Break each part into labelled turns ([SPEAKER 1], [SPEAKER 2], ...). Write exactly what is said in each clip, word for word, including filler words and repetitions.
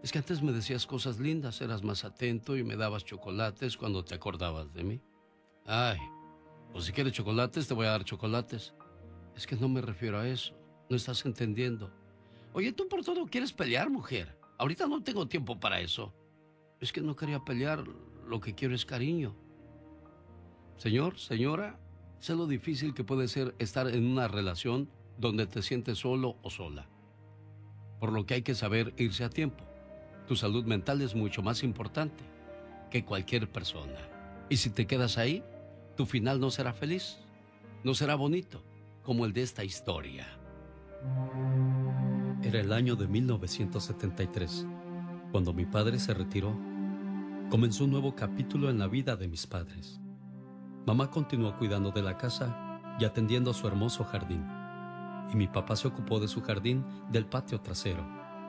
[SPEAKER 1] Es que antes me decías cosas lindas, eras más atento y me dabas chocolates cuando te acordabas de mí. Ay, pues si quieres chocolates, te voy a dar chocolates. Es que no me refiero a eso. No estás entendiendo. Oye, tú por todo quieres pelear, mujer. Ahorita no tengo tiempo para eso. Es que no quería pelear. Lo que quiero es cariño. Señor, señora, sé lo difícil que puede ser estar en una relación donde te sientes solo o sola. Por lo que hay que saber irse a tiempo. Tu salud mental es mucho más importante que cualquier persona. Y si te quedas ahí, tu final no será feliz, no será bonito como el de esta historia. Era el año de mil novecientos setenta y tres, cuando mi padre se retiró. Comenzó un nuevo capítulo en la vida de mis padres. Mamá continuó cuidando de la casa y atendiendo a su hermoso jardín, y mi papá se ocupó de su jardín del patio trasero.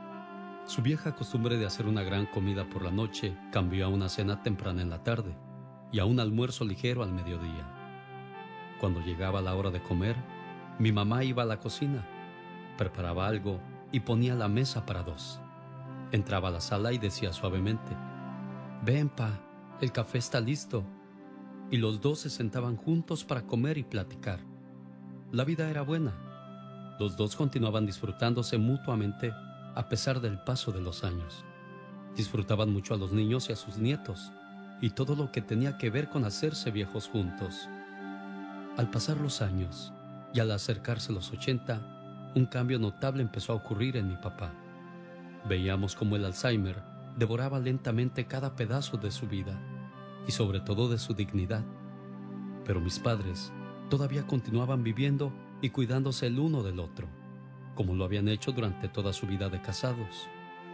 [SPEAKER 1] Su vieja costumbre de hacer una gran comida por la noche cambió a una cena temprana en la tarde y a un almuerzo ligero al mediodía. Cuando llegaba la hora de comer, mi mamá iba a la cocina, preparaba algo y ponía la mesa para dos. Entraba a la sala y decía suavemente: «Ven, pa, el café está listo». Y los dos se sentaban juntos para comer y platicar. La vida era buena. Los dos continuaban disfrutándose mutuamente a pesar del paso de los años. Disfrutaban mucho a los niños y a sus nietos, y todo lo que tenía que ver con hacerse viejos juntos. Al pasar los años, y al acercarse los ochenta, un cambio notable empezó a ocurrir en mi papá. Veíamos cómo el Alzheimer devoraba lentamente cada pedazo de su vida, y sobre todo de su dignidad. Pero mis padres todavía continuaban viviendo y cuidándose el uno del otro, como lo habían hecho durante toda su vida de casados.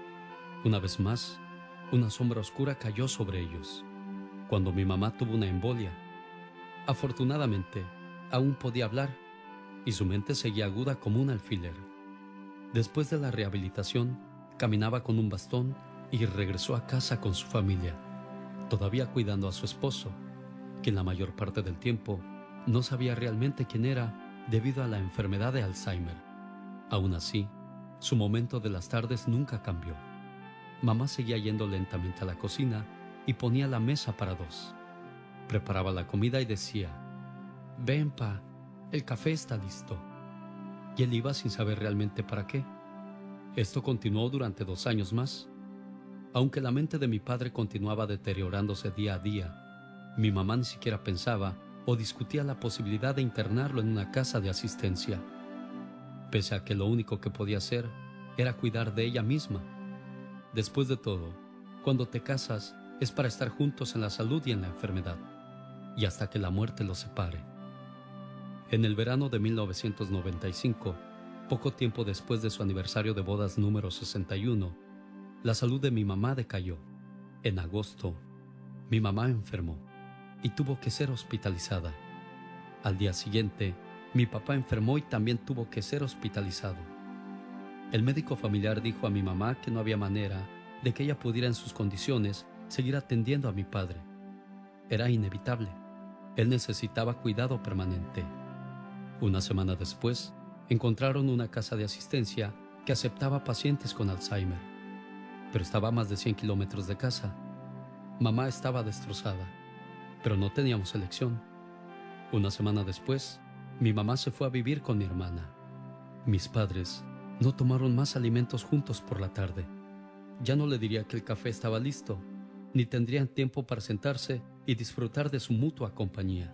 [SPEAKER 1] Una vez más, una sombra oscura cayó sobre ellos, cuando mi mamá tuvo una embolia. Afortunadamente, aún podía hablar, y su mente seguía aguda como un alfiler. Después de la rehabilitación, caminaba con un bastón y regresó a casa con su familia, todavía cuidando a su esposo, quien la mayor parte del tiempo no sabía realmente quién era debido a la enfermedad de Alzheimer. Aún así, su momento de las tardes nunca cambió. Mamá seguía yendo lentamente a la cocina y ponía la mesa para dos. Preparaba la comida y decía: «Ven, pa, el café está listo». Y él iba sin saber realmente para qué. Esto continuó durante dos años más. Aunque la mente de mi padre continuaba deteriorándose día a día, mi mamá ni siquiera pensaba o discutía la posibilidad de internarlo en una casa de asistencia, pese a que lo único que podía hacer era cuidar de ella misma. Después de todo, cuando te casas es para estar juntos en la salud y en la enfermedad, y hasta que la muerte los separe. En el verano de mil novecientos noventa y cinco, poco tiempo después de su aniversario de bodas número sesenta y uno, la salud de mi mamá decayó. En agosto, mi mamá enfermó y tuvo que ser hospitalizada. Al día siguiente, mi papá enfermó y también tuvo que ser hospitalizado. El médico familiar dijo a mi mamá que no había manera de que ella pudiera en sus condiciones seguir atendiendo a mi padre. Era inevitable. Él necesitaba cuidado permanente. Una semana después, encontraron una casa de asistencia que aceptaba pacientes con Alzheimer, pero estaba a más de cien kilómetros de casa. Mamá estaba destrozada, pero no teníamos elección. Una semana después, mi mamá se fue a vivir con mi hermana. Mis padres no tomaron más alimentos juntos por la tarde. Ya no le diría que el café estaba listo, ni tendrían tiempo para sentarse y disfrutar de su mutua compañía.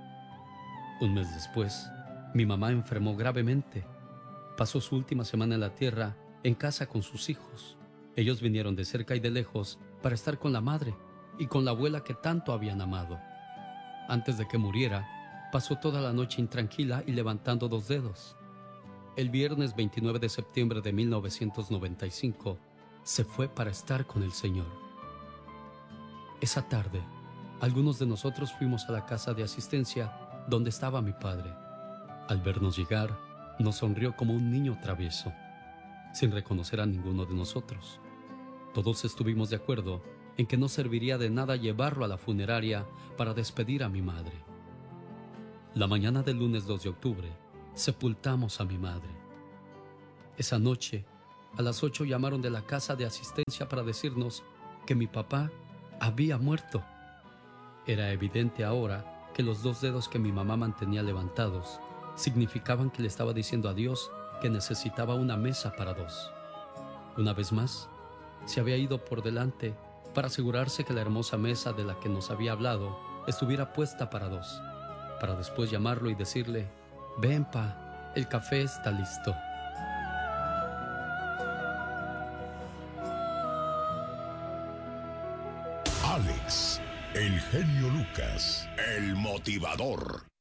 [SPEAKER 1] Un mes después, mi mamá enfermó gravemente. Pasó su última semana en la tierra, en casa con sus hijos. Ellos vinieron de cerca y de lejos para estar con la madre y con la abuela que tanto habían amado. Antes de que muriera, pasó toda la noche intranquila y levantando dos dedos. El viernes veintinueve de septiembre de mil novecientos noventa y cinco, se fue para estar con el Señor. Esa tarde, algunos de nosotros fuimos a la casa de asistencia donde estaba mi padre. Al vernos llegar, nos sonrió como un niño travieso, sin reconocer a ninguno de nosotros. Todos estuvimos de acuerdo en que no serviría de nada llevarlo a la funeraria para despedir a mi madre. La mañana del lunes dos de octubre, sepultamos a mi madre. Esa noche, A las ocho llamaron de la casa de asistencia para decirnos que mi papá había muerto. Era evidente ahora que los dos dedos que mi mamá mantenía levantados significaban que le estaba diciendo a Dios que necesitaba una mesa para dos. Una vez más, se había ido por delante para asegurarse que la hermosa mesa de la que nos había hablado estuviera puesta para dos, para después llamarlo y decirle: ven, pa, el café está listo.
[SPEAKER 2] Alex, el genio Lucas, el motivador.